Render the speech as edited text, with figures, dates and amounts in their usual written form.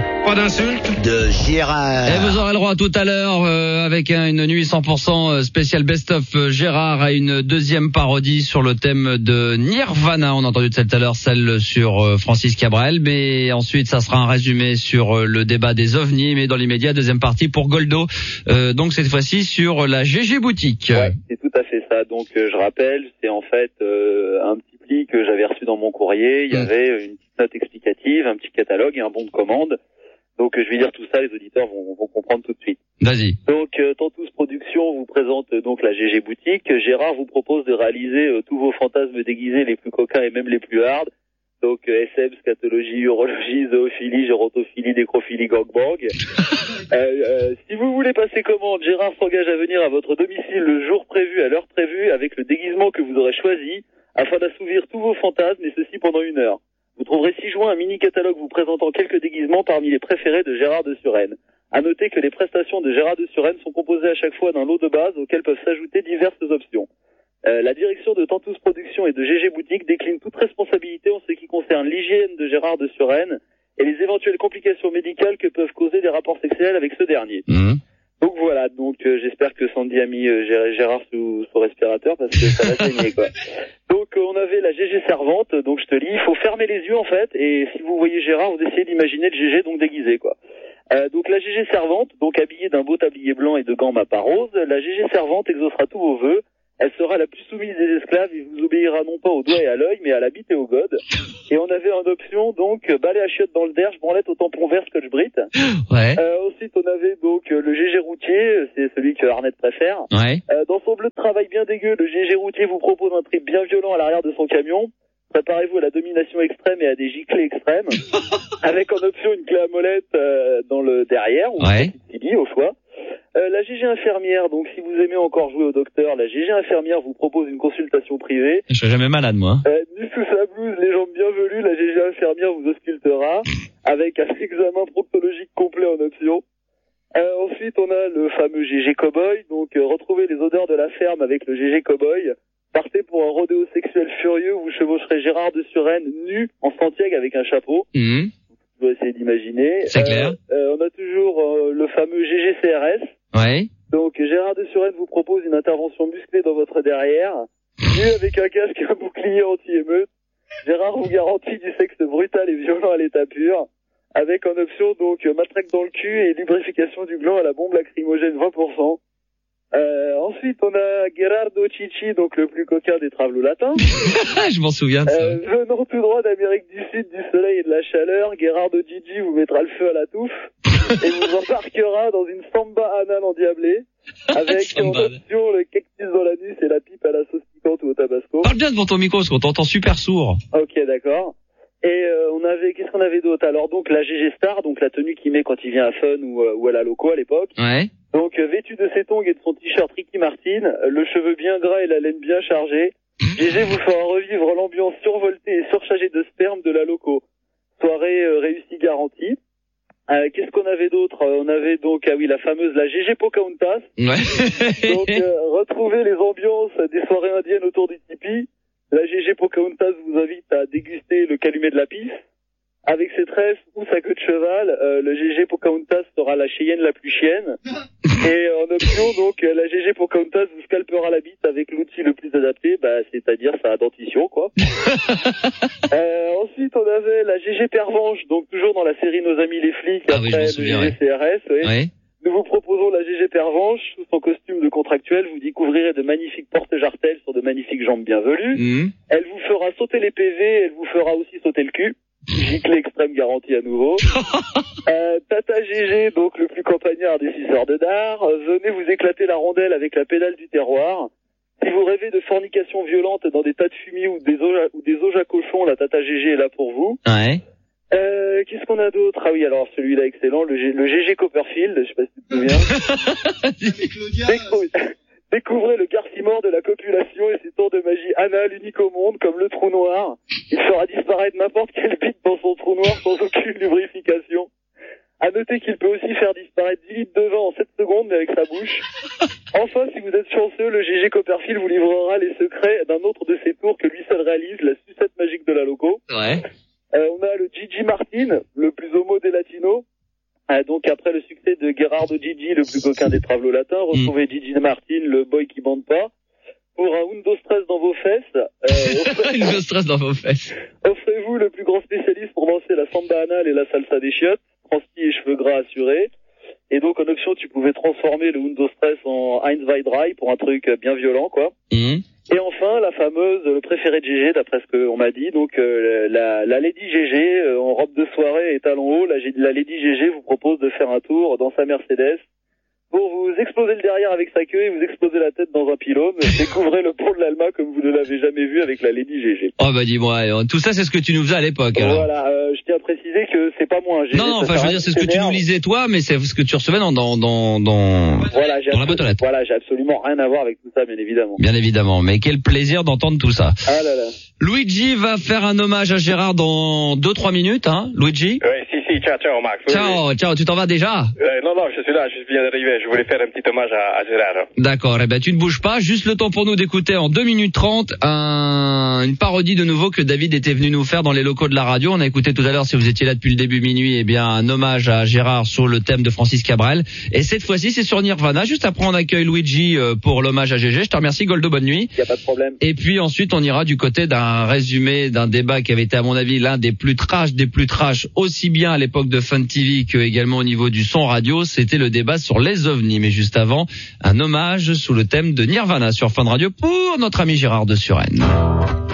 Pas d'insulte. De Gérard. Et vous aurez le droit tout à l'heure avec une nuit 100% spéciale best-of Gérard à une deuxième parodie sur le thème de Nirvana. On a entendu tout à l'heure celle sur Francis Cabrel, mais ensuite ça sera un résumé sur le débat des ovnis, mais dans l'immédiat deuxième partie pour Goldo. Donc cette fois-ci sur la GG Boutique. Ouais, c'est tout à fait ça. Donc je rappelle, c'est en fait un petit pli que j'avais reçu dans mon courrier. Il y avait une petite note explicative, un petit catalogue et un bon de commande. Donc je vais dire tout ça, les auditeurs vont comprendre tout de suite. Vas-y. Donc Tantous Productions vous présente donc la GG Boutique. Gérard vous propose de réaliser tous vos fantasmes déguisés les plus coquins et même les plus hards. Donc SM, scatologie, urologie, zoophilie, gérontophilie, nécrophilie, gangbang. Si vous voulez passer commande, Gérard s'engage à venir à votre domicile le jour prévu, à l'heure prévue, avec le déguisement que vous aurez choisi, afin d'assouvir tous vos fantasmes, et ceci pendant 1 heure. Vous trouverez 6 juin un mini-catalogue vous présentant quelques déguisements parmi les préférés de Gérard de Suresnes. À noter que les prestations de Gérard de Suresnes sont composées à chaque fois d'un lot de base auquel peuvent s'ajouter diverses options. La direction de Tantous Productions et de GG Boutique décline toute responsabilité en ce qui concerne l'hygiène de Gérard de Suresnes et les éventuelles complications médicales que peuvent causer des rapports sexuels avec ce dernier. Donc voilà, j'espère que Sandy a mis Gérard sous respirateur parce que ça va saigner quoi. Donc on avait la GG servante, donc je te lis, il faut fermer les yeux en fait, et si vous voyez Gérard, vous essayez d'imaginer le GG donc déguisé quoi. Donc la GG servante, donc habillée d'un beau tablier blanc et de gants mappa rose, la GG servante exaucera tous vos vœux. Elle sera la plus soumise des esclaves et vous obéira non pas au doigt et à l'œil, mais à la bite et au gode. Et on avait en option, donc, balai à chiottes dans le derge, branlette au tampon vert, scotch brite. Ouais. Ensuite, on avait donc le GG routier, c'est celui que Arnett préfère. Ouais. Dans son bleu de travail bien dégueu, le GG routier vous propose un trip bien violent à l'arrière de son camion. Préparez-vous à la domination extrême et à des giclées extrêmes. Avec en option une clé à molette dans le derrière, ou une petite au choix. La GG infirmière, donc si vous aimez encore jouer au docteur, la GG infirmière vous propose une consultation privée. Je serai jamais malade, moi. Nu sous sa blouse, les jambes bien velues, la GG infirmière vous auscultera, avec un examen proctologique complet en option. Ensuite, on a le fameux GG Cowboy, donc retrouvez les odeurs de la ferme avec le GG Cowboy. Partez pour un rodéo sexuel furieux où vous chevaucherez Gérard de Suresnes nu en Santiago avec un chapeau. Je vais essayer d'imaginer. C'est clair. On a toujours le fameux GG CRS. Ouais. Donc Gérard de Suresnes vous propose une intervention musclée dans votre derrière, nu avec un casque et un bouclier anti-émeute. Gérard vous garantit du sexe brutal et violent à l'état pur, avec en option donc matraque dans le cul et lubrification du gland à la bombe lacrymogène 20%. Ensuite, on a Gerardo Chichi, donc le plus coquin des travelots latins. Je m'en souviens de ça. Venant tout droit d'Amérique du Sud, du soleil et de la chaleur, Gerardo Gigi vous mettra le feu à la touffe et vous embarquera dans une samba anale endiablée, avec en option le cactus dans l'anus et la pipe à la sauce piquante ou au tabasco. Parle bien devant ton micro, parce qu'on t'entend super sourd. Ok, d'accord. Et qu'est-ce qu'on avait d'autre? Alors donc la GG Star, donc la tenue qu'il met quand il vient à Fun ou à la Loco à l'époque. Ouais. Donc vêtu de ses tongs et de son t-shirt Ricky Martin, le cheveu bien gras et la laine bien chargée, GG vous fera revivre l'ambiance survoltée et surchargée de sperme de la Loco. Soirée réussie garantie. Qu'est-ce qu'on avait d'autre? On avait donc la fameuse la GG Pocahontas. Ouais. Donc retrouvez les ambiances des soirées indiennes autour du tipi. La GG Pocahontas vous invite à déguster le calumet de la pisse. Avec ses trèfles ou sa queue de cheval, le GG Pocahontas sera la Cheyenne la plus chienne. Et en option, donc, la GG Pocahontas vous scalpera la bite avec l'outil le plus adapté, c'est-à-dire sa dentition, quoi. Ensuite, on avait la GG Pervenche, donc toujours dans la série Nos amis les flics, après le GG CRS, Ouais. Nous vous proposons la GG Pervenche, sous son costume de contractuel, vous découvrirez de magnifiques porte-jartelles sur de magnifiques jambes bien velues. Elle vous fera sauter les PV, elle vous fera aussi sauter le cul. Giclée extrême garantie à nouveau. Tata GG, donc le plus campagnard des suceurs de dard. Venez vous éclater la rondelle avec la pédale du terroir. Si vous rêvez de fornication violente dans des tas de fumier ou des auges à cochon, la Tata GG est là pour vous. Ouais. Qu'est-ce qu'on a d'autre? Ah oui, alors celui-là excellent, le GG Copperfield, je sais pas si tu te souviens. Découvrez le garcimore de la copulation et ses tours de magie anal unique au monde, comme le trou noir. Il fera disparaître n'importe quelle bite dans son trou noir sans aucune lubrification. À noter qu'il peut aussi faire disparaître 10 litres de vin en 7 secondes, mais avec sa bouche. Enfin, si vous êtes chanceux, le GG Copperfield vous livrera les secrets d'un autre de ses tours que lui seul réalise, la sucette magique de la Loco. Ouais. On a le Gigi Martin, le plus homo des latinos. Donc après le succès de Gherardo Gigi, le plus coquin des travelolatins, retrouvez Gigi Martin, le boy qui bande pas. Pour un Undo Stress dans vos fesses, Undo Stress dans vos fesses. Offrez-vous le plus grand spécialiste pour danser la samba anale et la salsa des chiottes, transpi et cheveux gras assurés. Et donc en option, tu pouvais transformer le Undo Stress en Heinz Weidrei pour un truc bien violent, quoi. Et enfin, la fameuse, le préféré de GG, d'après ce qu'on m'a dit, donc la Lady GG, en robe de soirée et talons hauts, la Lady GG vous propose de faire un tour dans sa Mercedes pour vous exploser le derrière avec sa queue et vous exploser la tête dans un pylône. Découvrez le pont de l'Alma comme vous ne l'avez jamais vu avec la Lady GG. Oh bah dis-moi, tout ça c'est ce que tu nous faisais à l'époque. Voilà, je tiens à préciser que c'est pas moi. Non, enfin je veux dire c'est ce que tu nous lisais toi, mais c'est ce que tu recevais dans voilà, dans la boîte aux lettres. Voilà, j'ai absolument rien à voir avec tout ça, bien évidemment. Bien évidemment, mais quel plaisir d'entendre tout ça. Ah là là. Luigi va faire un hommage à Gérard dans 2-3 minutes, hein, Luigi? Oui, si, ciao Max. Ciao, tu t'en vas déjà? Non, je suis là, je viens d'arriver, je voulais faire un petit hommage à Gérard. D'accord, eh ben tu ne bouges pas, juste le temps pour nous d'écouter en 2 minutes 30 une parodie de nouveau que David était venu nous faire dans les locaux de la radio. On a écouté tout à l'heure, si vous étiez là depuis le début minuit, eh bien un hommage à Gérard sur le thème de Francis Cabrel. Et cette fois-ci, c'est sur Nirvana. Juste après, on accueille Luigi pour l'hommage à GG. Je te remercie, Goldo, bonne nuit. Y a pas de problème. Et puis ensuite, on ira du côté d'un résumé d'un débat qui avait été, à mon avis, l'un des plus trash, aussi bien à l'époque de Fun TV que également au niveau du son radio. C'était le débat sur les ovnis. Mais juste avant, un hommage sous le thème de Nirvana sur Fun Radio pour notre ami Gérard de Suresnes.